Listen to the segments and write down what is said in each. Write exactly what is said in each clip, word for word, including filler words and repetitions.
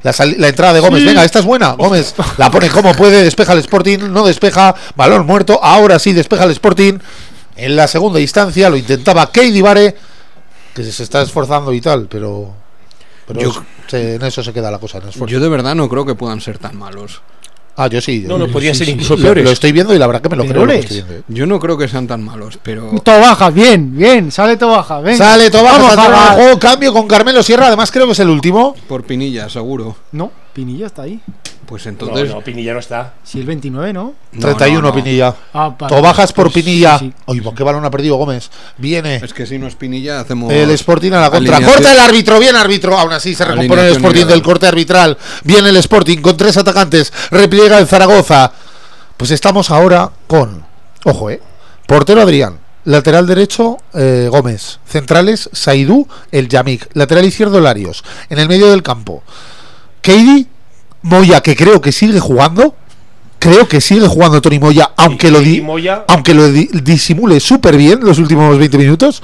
La, la entrada de Gómez, sí. Venga, esta es buena. Gómez la pone como puede, despeja el Sporting, no despeja, balón muerto. Ahora sí despeja el Sporting. En la segunda instancia lo intentaba Keidi Bare, que se está esforzando y tal, pero, pero yo, es, se, en eso se queda la cosa. En yo de verdad no creo que puedan ser tan malos. Ah, yo sí. No, no, podría sí, ser sí, incluso sí, peores. Lo, lo estoy viendo y la verdad que me lo creo. Lo que estoy viendo. Yo no creo que sean tan malos, pero... Tobaja, bien, bien, sale Tobaja, ven. Sale Tobaja, sale el juego, cambio con Carmelo Sierra, además creo que es el último. Por Pinilla, seguro. No, Pinilla está ahí. Pues entonces... No, no, Pinilla no está. Sí, el veintinueve, ¿no? no treinta y uno, no, no. Pinilla. Ah, vale. Tobajas por pues, Pinilla. Sí, sí. Oye, ¿por qué balón ha perdido Gómez? Viene. Es que si no es Pinilla, hacemos... El Sporting a la contra. Corta el árbitro, bien árbitro. Aún así se recompone el Sporting del corte arbitral. Viene el Sporting con tres atacantes. Repliega el Zaragoza. Pues estamos ahora con... Ojo, eh. Portero Adrián. Lateral derecho, eh, Gómez. Centrales, Saidú, el Yamik. Lateral izquierdo, Larios. En el medio del campo, Keidi, Moya, que creo que sigue jugando. Creo que sigue jugando Tony Moya, aunque lo, di aunque lo di disimule súper bien los últimos veinte minutos.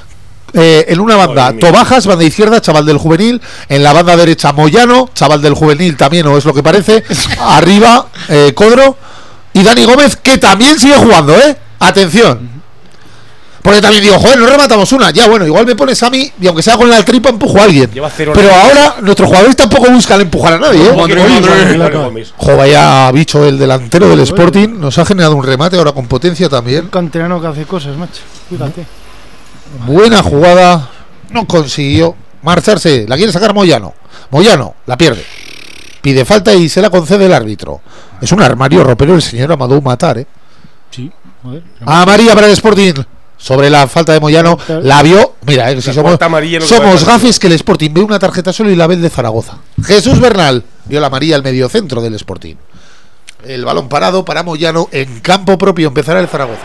Eh, en una banda, Oye, Tobajas, banda izquierda, chaval del juvenil. En la banda derecha, Moyano, chaval del juvenil también, o es lo que parece. Arriba, eh, Codro. Y Dani Gómez, que también sigue jugando, ¿eh? Atención. Porque también digo, joder, no rematamos una. Ya, bueno, igual me pones a mí y aunque sea con la tripa empujo a alguien. Pero ahora nuestros jugadores tampoco buscan empujar a nadie, ¿eh? Joder, vaya bicho, el delantero del Sporting nos ha generado un remate ahora con potencia también. Un canterano que hace cosas, macho. Fíjate. Buena jugada. No consiguió marcharse. La quiere sacar Moyano. Moyano la pierde. Pide falta y se la concede el árbitro. Es un armario ropero el señor Amadou Matar, ¿eh? Sí, joder. Amarilla para el Sporting. Sobre la falta de Moyano, la vio. Mira, eh, si somos, somos gafes que el Sporting ve una tarjeta solo y la ve el de Zaragoza. Jesús Bernal vio la amarilla al medio centro del Sporting. El balón parado para Moyano en campo propio. Empezará el Zaragoza.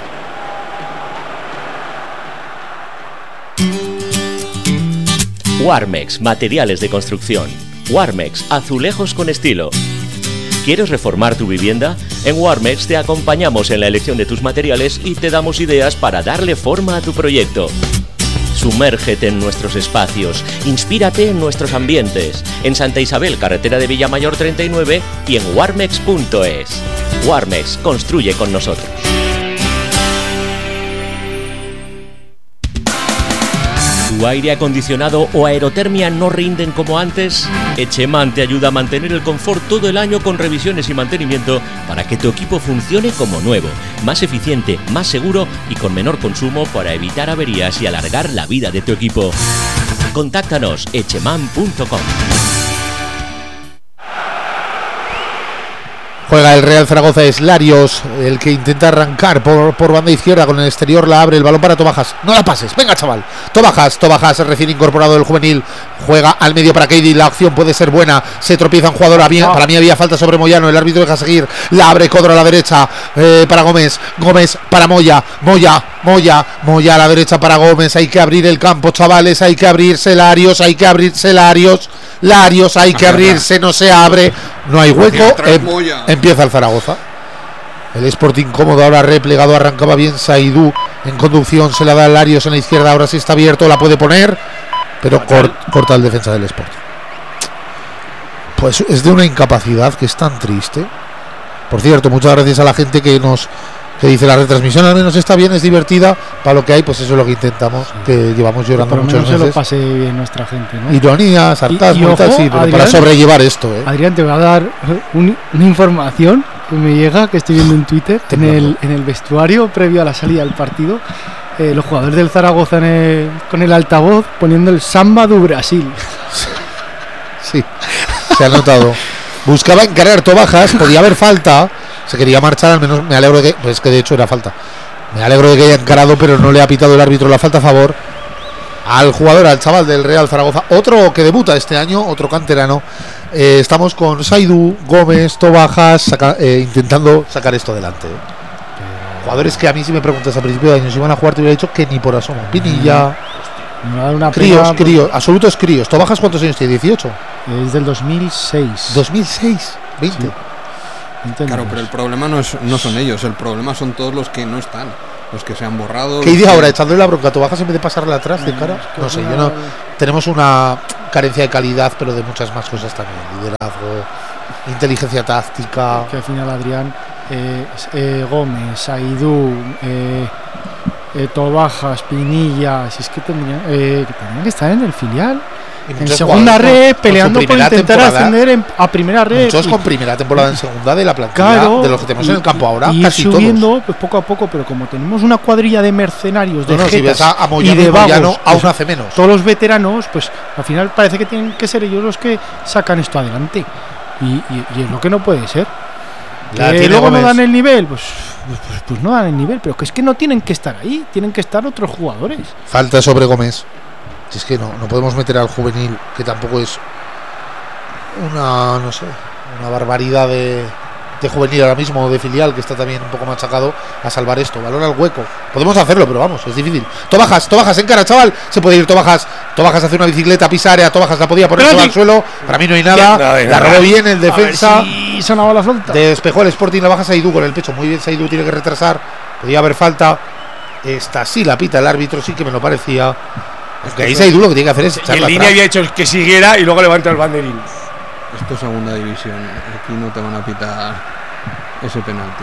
Warmex, materiales de construcción. Warmex, azulejos con estilo. ¿Quieres reformar tu vivienda? En Warmex te acompañamos en la elección de tus materiales y te damos ideas para darle forma a tu proyecto. Sumérgete en nuestros espacios, inspírate en nuestros ambientes. En Santa Isabel, carretera de Villamayor treinta y nueve y en warmex punto es. Warmex, construye con nosotros. ¿Tu aire acondicionado o aerotermia no rinden como antes? Echeman te ayuda a mantener el confort todo el año con revisiones y mantenimiento para que tu equipo funcione como nuevo, más eficiente, más seguro y con menor consumo para evitar averías y alargar la vida de tu equipo. Contáctanos echeman punto com. Juega el Real Zaragoza, es Larios el que intenta arrancar por, por banda izquierda, con el exterior la abre, el balón para Tobajas. No la pases, venga chaval. Tobajas, Tobajas recién incorporado del juvenil, juega al medio para Keidi, la acción puede ser buena, se tropieza un jugador, había, para mí había falta sobre Moyano, el árbitro deja seguir, la abre Codro a la derecha, eh, para Gómez, Gómez para Moya, Moya, Moya, Moya a la derecha para Gómez, hay que abrir el campo chavales, hay que abrirse Larios, hay que abrirse Larios, Larios, hay que abrirse, no se abre, no hay hueco, em, empieza el Zaragoza. El Sporting cómodo, ahora replegado, arrancaba bien Saidú en conducción, se la da a Larios en la izquierda, ahora sí está abierto, la puede poner, pero cort, corta el defensa del Sporting. Pues es de una incapacidad que es tan triste. Por cierto, muchas gracias a la gente que nos que dice la retransmisión al menos está bien, es divertida, para lo que hay, pues eso es lo que intentamos, que llevamos llorando muchos meses. Se lo pase bien nuestra gente, ¿no? Ironía, sarcasmo y, y, ojo, tal, sí, pero Adrián, para sobrellevar esto, ¿eh? Adrián, te voy a dar un, una información que me llega, que estoy viendo en Twitter, en el, en el vestuario previo a la salida del partido, eh, los jugadores del Zaragoza en el, con el altavoz poniendo el Samba do Brasil. Sí, se ha notado. Buscaba encarar Tobajas, podía haber falta. Se quería marchar, al menos me alegro de que, pues que de hecho era falta. Me alegro de que haya encarado, pero no le ha pitado el árbitro la falta a favor al jugador, al chaval del Real Zaragoza. Otro que debuta este año, otro canterano. Eh, estamos con Saidú, Gómez, Tobajas, saca, eh, intentando sacar esto adelante. Eh. Jugadores que a mí, si me preguntas a principio de año si iban a jugar, te hubiera dicho que ni por asomo. Pinilla, una críos, pena, críos, absolutos críos. Tobajas, ¿cuántos años tiene? ¿dieciocho? Es del dos mil seis. ¿dos mil seis? ¿veinte? Sí. Claro, pero el problema no, es, no son ellos, el problema son todos los que no están. los que se han borrado. ¿Qué idea ahora? Echándole la bronca, ¿tú bajas en vez de pasarle atrás de cara? No sé, yo no. Tenemos una carencia de calidad, pero de muchas más cosas también. Liderazgo, inteligencia táctica. Que al final Adrián, eh, eh, Gómez, Aidú, eh, eh, Tobajas, Pinilla, si es que tendrían, eh, que tendrían que estar en el filial. En segunda red, ¿no? Peleando por intentar ascender en, a primera red. Muchos con primera temporada en segunda de la plantilla, claro, de los que tenemos y, en el campo ahora, y casi subiendo, todos. Pues poco a poco, pero como tenemos una cuadrilla de mercenarios, de no, no, jetas, si ves a, a Moyano, y de vagos, Moyano, aún pues, hace menos. Todos los veteranos, pues al final parece que tienen que ser ellos los que sacan esto adelante. Y, y, y es lo que no puede ser. Que luego Gómez. No dan el nivel, pues, pues, pues no dan el nivel, pero que es que no tienen que estar ahí, tienen que estar otros jugadores. Falta sobre Gómez. Si es que no, no podemos meter al juvenil, que tampoco es una, no sé, una barbaridad de, de juvenil ahora mismo, de filial, que está también un poco machacado, a salvar esto. Valora el hueco. Podemos hacerlo, pero vamos, es difícil. Tobajas, Tobajas en cara, chaval. Se puede ir Tobajas. Tobajas hace una bicicleta, pisa área. Tobajas la podía poner al suelo. Para mí no hay nada. nada la robó bien el defensa. Si sonaba la flauta. Despejó el Sporting, la baja Saidú con el pecho. Muy bien, Saidú tiene que retrasar. Podía haber falta. Esta sí la pita el árbitro, sí que me lo parecía. Aunque ahí Saidú lo que tiene que hacer es echarla. Y en línea había hecho que siguiera y luego levanta el banderín. Esto es segunda división. Aquí no te van a pitar ese penalti.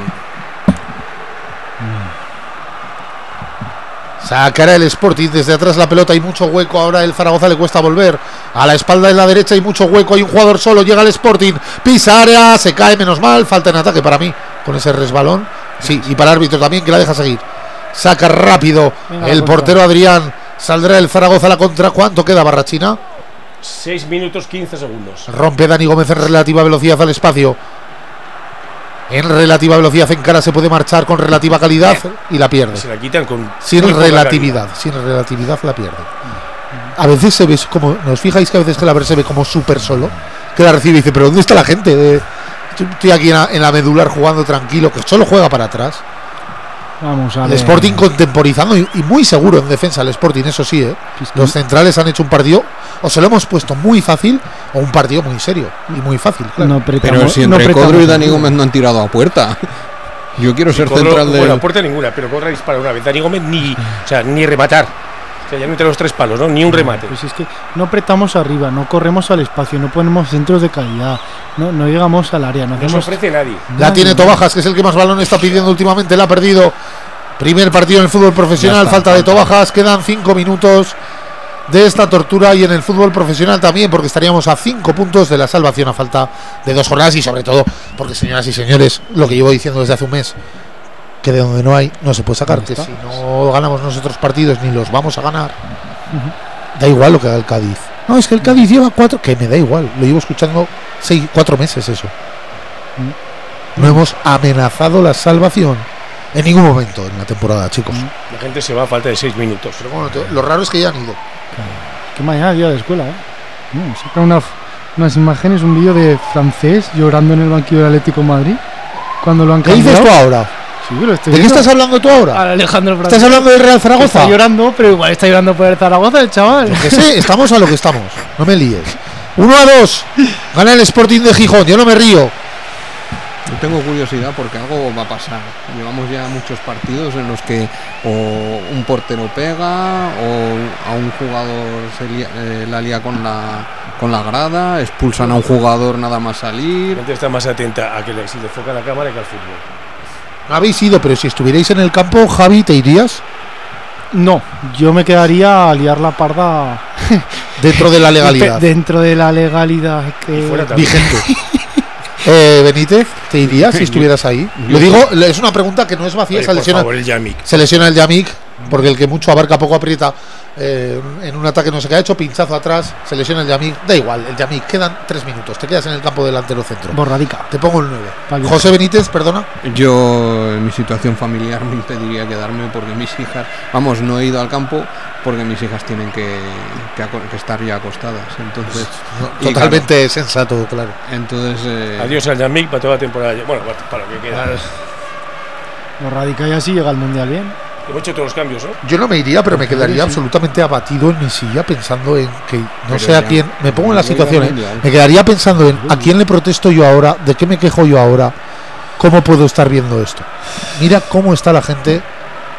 Sacará el Sporting desde atrás la pelota. Hay mucho hueco. Ahora el Zaragoza le cuesta volver. A la espalda de la derecha hay mucho hueco. Hay un jugador solo. Llega el Sporting. Pisa área. Se cae, menos mal. Falta en ataque para mí con ese resbalón. Sí, y para el árbitro también, que la deja seguir. Saca rápido Venga, el portero Adrián. Saldrá el Zaragoza a la contra. ¿Cuánto queda, Barrachina? seis minutos quince segundos. Rompe Dani Gómez en relativa velocidad al espacio. En relativa velocidad en cara se puede marchar con relativa calidad eh, y la pierde. Se la quitan con sin relatividad. Sin relatividad la pierde. A veces se ve como. ¿Nos fijáis que a veces que la se ve como súper solo? Que la recibe y dice, ¿pero dónde está la gente? Estoy aquí en la, en la medular jugando tranquilo, que solo juega para atrás. Vamos a ver. El Sporting contemporizando y, y muy seguro en defensa. El Sporting, eso sí, ¿eh? Los centrales han hecho un partido, o se lo hemos puesto muy fácil, o un partido muy serio y muy fácil. Claro. No pretamos, pero si entre no Codro y Dani Gómez no han tirado a puerta. Yo quiero ser Codro, central de. Bueno, a puerta ninguna, pero Codro dispara una vez. Dani Gómez ni, o sea, ni rematar. O sea, ya no entre los tres palos, ¿no? Ni un remate. Pues es que no apretamos arriba, no corremos al espacio, no ponemos centros de calidad, no, no llegamos al área. No, no se ofrece nadie. La tiene Tobajas, que es el que más balón está pidiendo últimamente, la ha perdido. Primer partido en el fútbol profesional, está, falta de Tobajas, quedan cinco minutos de esta tortura y en el fútbol profesional también, porque estaríamos a cinco puntos de la salvación a falta de dos jornadas y sobre todo, porque señoras y señores, lo que llevo diciendo desde hace un mes, que de donde no hay, no se puede sacar, que si no ganamos nosotros partidos ni los vamos a ganar, uh-huh. Da igual lo que haga el Cádiz. No, es que el Cádiz lleva cuatro, que me da igual, lo llevo escuchando seis, cuatro meses eso. Uh-huh. No hemos amenazado la salvación en ningún momento en la temporada, chicos. La gente se va a falta de seis minutos. Pero bueno, te, lo raro es que ya han ido. Claro. Que mañana día de escuela, ¿eh? No, saca una, unas imágenes, un vídeo de francés llorando en el banquillo del Atlético de Madrid cuando lo han cambiado. ¿Qué dices tú ahora? Sí, lo estoy ¿De viendo. qué estás hablando tú ahora? A Alejandro Francés. ¿Estás hablando del Real Zaragoza? Está llorando, pero igual está llorando por el Zaragoza, el chaval. Lo que sé, estamos a lo que estamos. No me líes. uno a dos. Gana el Sporting de Gijón. Yo no me río. Yo tengo curiosidad porque algo va a pasar. Llevamos ya muchos partidos en los que o un portero pega o a un jugador se lía, eh, la lía con la con la grada, expulsan a un jugador nada más salir. La gente está más atenta a que le, si le enfoca la cámara que al fútbol. No habéis ido, pero si estuvierais en el campo, Javi, ¿te irías? No, yo me quedaría a liar la parda dentro de la legalidad. Dentro de la legalidad que vigente. Eh, Benítez, ¿te irías si estuvieras ahí? Lo digo, es una pregunta que no es vacía. Oye, se, lesiona, favor, el Yamik. se lesiona el Yamik, porque el que mucho abarca poco aprieta. Eh, en un ataque no sé qué ha hecho, pinchazo atrás, se lesiona el Yamik. Da igual, el Yamik, quedan tres minutos. Te quedas en el campo delantero centro. Borradica. Te pongo el nueve. José Benítez, perdona. Yo, en mi situación familiar, me impediría quedarme porque mis hijas, vamos, no he ido al campo porque mis hijas tienen que, que, que estar ya acostadas. Entonces, no, totalmente claro, sensato, claro. Entonces, eh, adiós al Yamik para toda la temporada. Bueno, para lo que queda. Borradica y así llega al mundial bien. Hemos hecho todos los cambios, ¿no? Yo no me iría, pero me quedaría sí. absolutamente abatido en mi silla pensando en que no pero sé ya, a quién. Me pongo en la situación, ¿eh? Me quedaría pensando en a quién le protesto yo ahora, de qué me quejo yo ahora, cómo puedo estar viendo esto. Mira cómo está la gente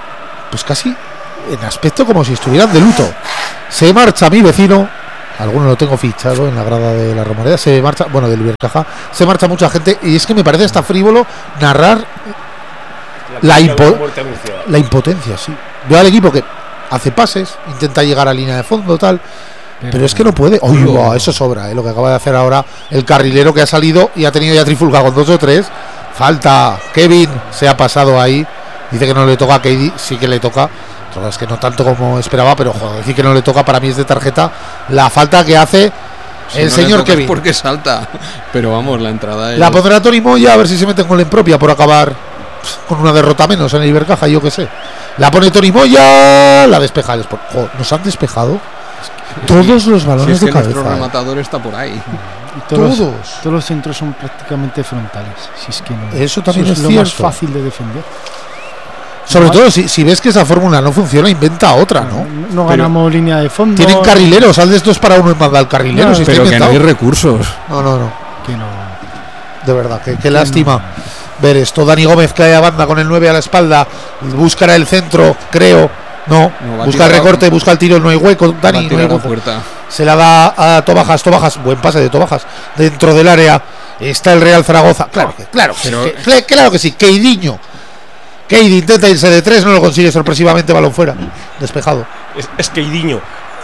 pues casi en aspecto como si estuvieran de luto. Se marcha mi vecino, alguno lo tengo fichado en la grada de la Romareda, se marcha, bueno, del Ibercaja, se marcha mucha gente y es que me parece hasta frívolo narrar la, impo la impotencia, sí. Veo al equipo que hace pases, intenta llegar a línea de fondo, tal, pero, pero es que no puede. Uy, wow, eso sobra, ¿eh? Lo que acaba de hacer ahora el carrilero que ha salido y ha tenido ya trifulca con dos o tres. Falta, Kevin se ha pasado ahí. Dice que no le toca a Katie, sí que le toca. Es que no tanto como esperaba, pero joder, decir que no le toca para mí es de tarjeta la falta que hace si el no señor Kevin. Porque salta, pero vamos, la entrada es... La pondrá Tony Moya a ver si se meten con la impropia por acabar con una derrota menos en el Ibercaja, yo que sé. La pone Tony Moya, la despeja el Sport. Joder, nos han despejado todos los balones si es de que cabeza. Nuestro rematador está por ahí. Y todos, todos. Todos los centros son prácticamente frontales. Si es que no, eso también eso es, es lo cierto. Más fácil de defender. Sobre no, todo si, si ves que esa fórmula no funciona, inventa otra, ¿no? No, no ganamos pero línea de fondo. Tienen carrileros, haz de estos para uno y manda al carrilero. No, si pero que no hay recursos. No, no, no. Que no. De verdad, que, que lástima no. ver esto. Dani Gómez cae a banda con el nueve a la espalda. Buscará el centro, creo. No, no busca el recorte, busca el tiro, no hay hueco. Dani, no hay hueco. Se la da a Tobajas, Tobajas, buen pase de Tobajas. Dentro del área está el Real Zaragoza. Claro que, claro, pero, que, claro que sí, Keidiño. Keidi intenta irse de tres, no lo consigue sorpresivamente, balón fuera, despejado. Es, es Keidiño.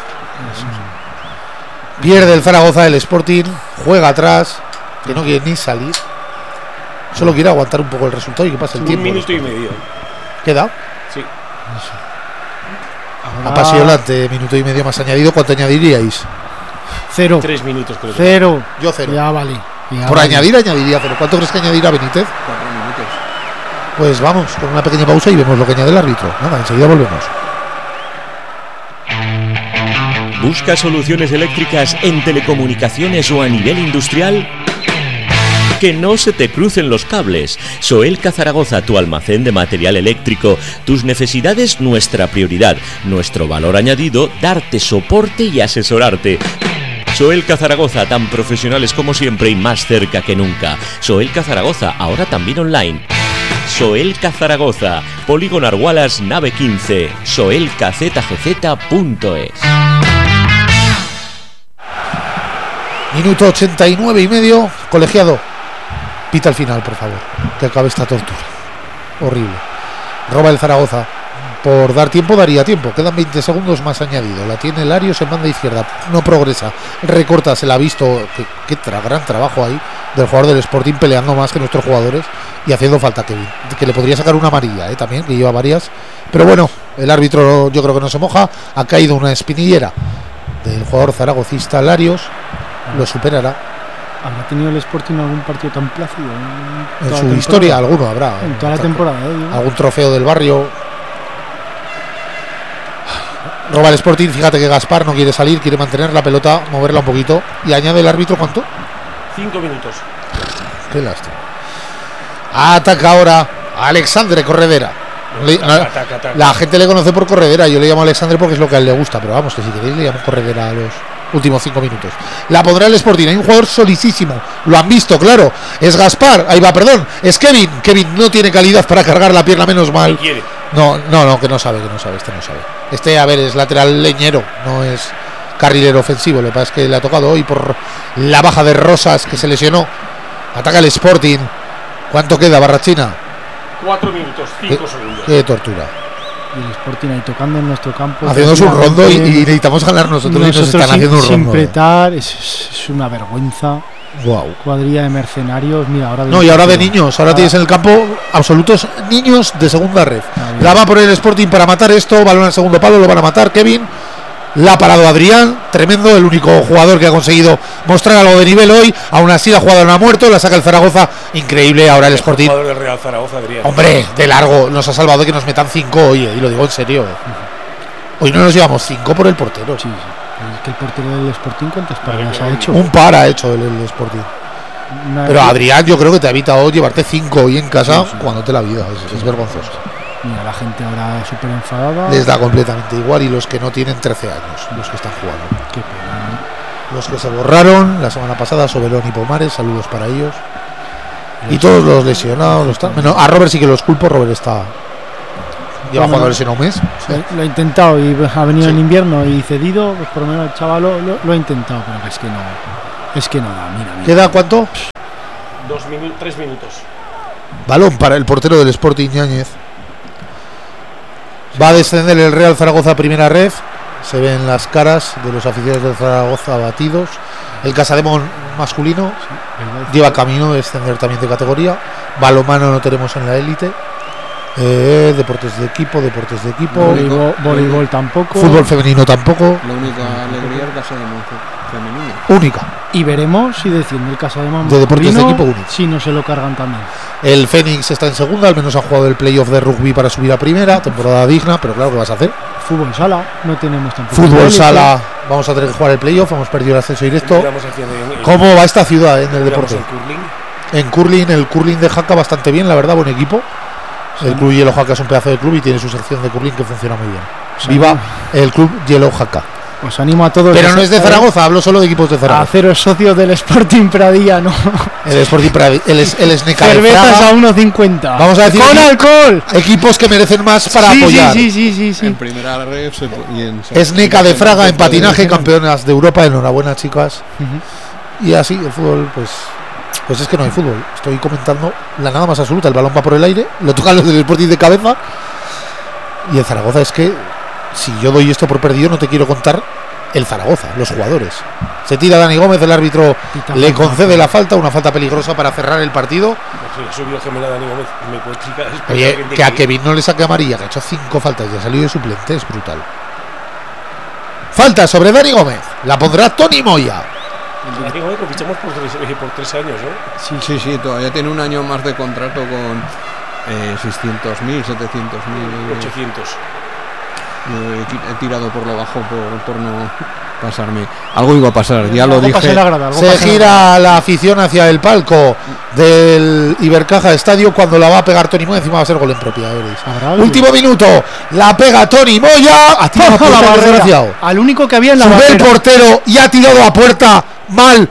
Pierde el Zaragoza el Sporting, juega atrás, que no quiere ni salir. Solo quiere aguantar un poco el resultado y que pase el un tiempo. Un minuto y medio. ¿Queda? Sí. Ahora... Apasionante, minuto y medio más añadido. ¿Cuánto añadiríais? Cero. Tres minutos, creo. Cero. Yo cero. Ya vale. Ya Por vale. añadir, añadiría cero. ¿Cuánto crees que añadirá Benítez? Cuatro minutos. Pues vamos, con una pequeña pausa y vemos lo que añade el árbitro. Nada, enseguida volvemos. ¿Buscas soluciones eléctricas en telecomunicaciones o a nivel industrial? Que no se te crucen los cables. Soelca Zaragoza, tu almacén de material eléctrico. Tus necesidades, nuestra prioridad. Nuestro valor añadido, darte soporte y asesorarte. Soelca Zaragoza, tan profesionales como siempre y más cerca que nunca. Soelca Zaragoza, ahora también online. Soelca Zaragoza, Polígono Argualas, nave quince, soelca z g z punto es. Minuto ochenta y nueve y medio, colegiado. Pita al final, por favor, que acabe esta tortura. Horrible. Roba el Zaragoza. Por dar tiempo, daría tiempo. Quedan veinte segundos más añadido. La tiene Larios en banda izquierda. No progresa. Recorta, se la ha visto. Qué, qué tra gran trabajo ahí del jugador del Sporting, peleando más que nuestros jugadores y haciendo falta Kevin. Que le podría sacar una amarilla, ¿eh? También, que lleva varias. Pero bueno, el árbitro yo creo que no se moja. Ha caído una espinillera del jugador zaragocista Larios. Lo superará. ¿Habrá tenido el Sporting algún partido tan plácido? En, en su historia, alguno habrá. En toda la temporada, ¿eh? Algún trofeo del barrio. Roba el Sporting, fíjate que Gaspar no quiere salir, quiere mantener la pelota, moverla un poquito. Y añade el árbitro, ¿cuánto? Cinco minutos. Qué lástima. Ataca ahora Alexandre Corredera. Le, ataca, la, ataca, ataca. La gente le conoce por Corredera. Yo le llamo Alexandre porque es lo que a él le gusta. Pero vamos, que si queréis le llamo Corredera a los últimos cinco minutos. La pondrá el Sporting. Hay un jugador solicísimo. Lo han visto, claro. Es Gaspar. Ahí va, perdón. Es Kevin. Kevin no tiene calidad para cargar la pierna, menos mal. Quiere. No, no, no, que no sabe, que no sabe. Este no sabe. Este, a ver, es lateral leñero. No es carrilero ofensivo. Lo que pasa es que le ha tocado hoy por la baja de Rosas, que se lesionó. Ataca el Sporting. ¿Cuánto queda, Barrachina? Cuatro minutos, cinco segundos. Qué tortura. Y el Sporting ahí tocando en nuestro campo. Haciéndonos un rondo y, y necesitamos ganar nosotros, nosotros y nos están sin, haciendo un sin rondo. Pretar, es, es una vergüenza. Wow. Cuadrilla de mercenarios. Mira, ahora no, y ahora de niños. Ahora, ahora tienes en el campo absolutos niños de segunda red. La va por el Sporting para matar esto. Balón al segundo palo, lo van a matar. Kevin. La ha parado Adrián, tremendo, el único jugador que ha conseguido mostrar algo de nivel hoy. Aún así la jugada no ha muerto, la saca el Zaragoza, increíble. Ahora el Sporting. Jugador del Real Zaragoza, Adrián. Hombre, de largo, nos ha salvado de que nos metan cinco, oye, y lo digo en serio. Hoy no nos llevamos cinco por el portero. Sí, sí. Es que el portero del Sporting, ¿cuántas paradas ha hecho? Un par ha hecho el, el Sporting. Una Pero Adrián, yo creo que te ha evitado llevarte cinco hoy en casa, sí, sí. Cuando te la vida, es, es vergonzoso. Mira, la gente ahora súper enfadada. Les da completamente igual, y los que no tienen trece años, los que están jugando. Qué pena. Los que se borraron la semana pasada, Soberón y Pomares, saludos para ellos. Y todos los lesionados, los están, bueno, a Robert sí que los culpo, Robert está Lleva jugando lesionado un mes. Sí. Lo ha intentado y ha venido sí. en invierno y cedido, pues por lo menos el chaval lo, lo, lo ha intentado, pero es que no, es que no da, mira, mira. ¿Queda cuánto? Dos minutos, tres minutos. Balón para el portero del Sporting, Ñáñez. Va a descender el Real Zaragoza a primera red. Se ven las caras de los aficionados del Zaragoza abatidos. El Casademón masculino sí, lleva camino de descender también de categoría. Balonmano no tenemos en la élite. Eh, deportes de equipo, deportes de equipo. Voleibol, voleibol tampoco. Fútbol femenino tampoco. La única alegría es el Casademón femenino. Única. Y veremos si desciende el Casademón de deportes de equipo único. Si no se lo cargan también. El Fénix está en segunda, al menos ha jugado el playoff de rugby para subir a primera. Temporada digna, pero claro, ¿qué vas a hacer? Fútbol sala, no tenemos tampoco. Fútbol sala, vamos a tener que jugar el playoff. Hemos perdido el ascenso directo. ¿Cómo va esta ciudad en el deporte? En curling, el curling de Jaca bastante bien, la verdad, buen equipo. Sí. El club Hielo Jaca es un pedazo de club y tiene su sección de curling que funciona muy bien. Sí. Viva el club Hielo Jaca. Os animo a todos. Pero no es de Zaragoza, hablo solo de equipos de Zaragoza. A haceros socios del Sporting Pradilla, ¿no? El Sporting Pradilla, el, el, el Sneca de Fraga. Cervezas a uno cincuenta. Vamos a decir. ¡Con alcohol! Equipos que merecen más para sí, apoyar. Sí, sí, sí, sí. En primera red y en Sneca de Fraga en patinaje, campeonas de Europa. Enhorabuena, chicas. Uh-huh. Y así, el fútbol, pues. Pues es que no hay fútbol. Estoy comentando la nada más absoluta. El balón va por el aire, lo tocan los del Sporting de cabeza. Y el Zaragoza es que, si yo doy esto por perdido, no te quiero contar el Zaragoza, los jugadores. Se tira Dani Gómez, el árbitro Pita le concede la falta, una falta peligrosa para cerrar el partido. Oye, que a Kevin no le saque amarilla, que ha hecho cinco faltas y ha salido de suplente, es brutal. Falta sobre Dani Gómez, la pondrá Tony Moya. Dani Gómez lo fichamos por tres, por tres años, ¿no? Sí, sí, sí, todavía tiene un año más de contrato con eh, seiscientos mil, setecientos mil, ochocientos. He tirado por lo bajo por, por no pasarme. Algo iba a pasar, ya lo algo dije. Grada, se gira la afición hacia el palco del Ibercaja Estadio cuando la va a pegar Tony Moya. Encima va a ser gol en propia. Último minuto, la pega Tony Moya. Ha tirado a la barrera. Al único que había en la Sube barrera. el portero y ha tirado a puerta mal.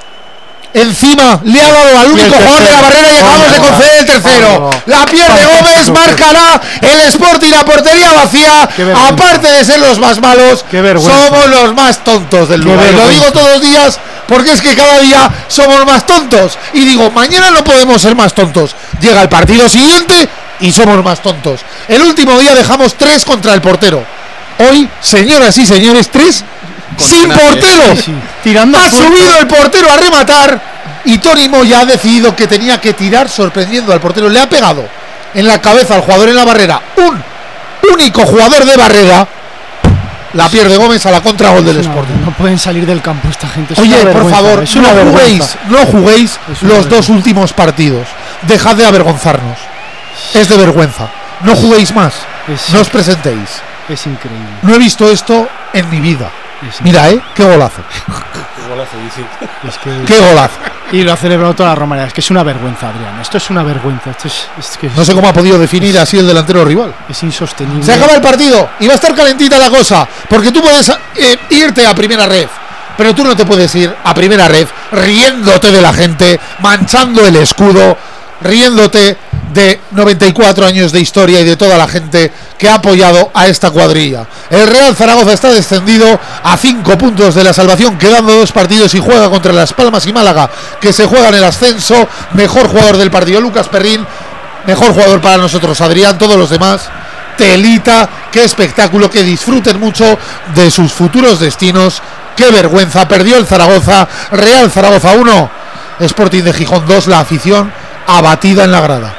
Encima le ha dado al único jugador de la barrera y acabamos de conceder el tercero. La pierde Gómez, marcará el Sporting, la portería vacía. Aparte de ser los más malos, somos los más tontos del lugar. Lo digo todos los días porque es que cada día somos más tontos. Y digo, mañana no podemos ser más tontos. Llega el partido siguiente y somos más tontos. El último día dejamos tres contra el portero. Hoy, señoras y señores, tres sin portero. Sí, sí. Tirando ha fuerte. Subido el portero a rematar y Tony Moya ha decidido que tenía que tirar sorprendiendo al portero. Le ha pegado en la cabeza al jugador en la barrera, un único jugador de barrera. La pierde Gómez a la contra gol del no, Sporting. No pueden salir del campo esta gente. Es Oye, por favor, es no juguéis, no juguéis los vergüenza. dos últimos partidos. Dejad de avergonzarnos. Es de vergüenza. No juguéis más. Es, no os presentéis. Es increíble. No he visto esto en mi vida. Mira, eh, qué golazo. Qué golazo, dice. Es que... Qué golazo. Y lo ha celebrado toda la Romareda. Es que es una vergüenza, Adrián. Esto es una vergüenza. Esto es, es que es... No sé cómo ha podido definir así el delantero rival. Es insostenible. Se acaba el partido y va a estar calentita la cosa. Porque tú puedes eh, irte a primera red, pero tú no te puedes ir a primera red riéndote de la gente, manchando el escudo, riéndote de noventa y cuatro años de historia y de toda la gente que ha apoyado a esta cuadrilla. El Real Zaragoza está descendido a cinco puntos de la salvación, quedando dos partidos y juega contra Las Palmas y Málaga, que se juegan el ascenso. Mejor jugador del partido, Lucas Perrín. Mejor jugador para nosotros, Adrián. Todos los demás, telita. Qué espectáculo, que disfruten mucho de sus futuros destinos. Qué vergüenza, perdió el Zaragoza. Real Zaragoza uno, Sporting de Gijón dos. La afición abatida en la grada.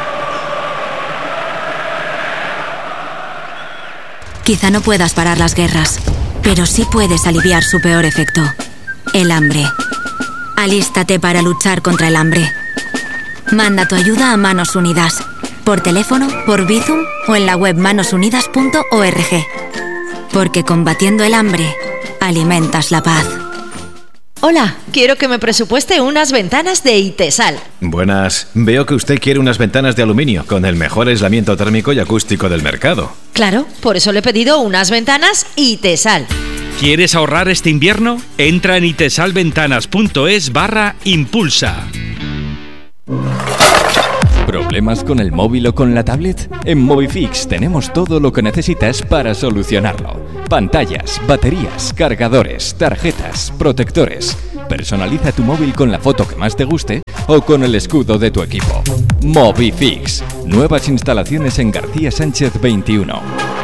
Quizá no puedas parar las guerras, pero sí puedes aliviar su peor efecto, el hambre. Alístate para luchar contra el hambre. Manda tu ayuda a Manos Unidas, por teléfono, por Bizum o en la web manos unidas punto org. Porque combatiendo el hambre, alimentas la paz. Hola, quiero que me presupueste unas ventanas de Itesal. Buenas, veo que usted quiere unas ventanas de aluminio con el mejor aislamiento térmico y acústico del mercado. Claro, por eso le he pedido unas ventanas Itesal. ¿Quieres ahorrar este invierno? Entra en itesalventanas punto es barra impulsa. ¿Problemas con el móvil o con la tablet? En Movifix tenemos todo lo que necesitas para solucionarlo. Pantallas, baterías, cargadores, tarjetas, protectores. Personaliza tu móvil con la foto que más te guste o con el escudo de tu equipo. Movifix. Nuevas instalaciones en García Sánchez veintiuno.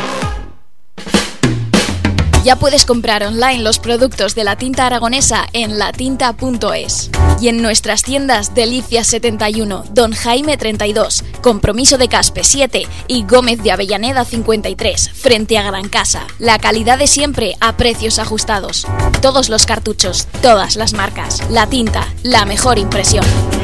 Ya puedes comprar online los productos de la tinta aragonesa en latinta punto es. Y en nuestras tiendas Delicias setenta y uno, Don Jaime treinta y dos, Compromiso de Caspe siete y Gómez de Avellaneda cincuenta y tres, frente a Gran Casa. La calidad de siempre a precios ajustados. Todos los cartuchos, todas las marcas. La tinta, la mejor impresión.